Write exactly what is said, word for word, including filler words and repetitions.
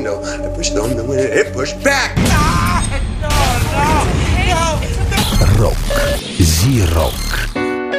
know, I push it on the window, it pushed back. Rock, Zi Rock.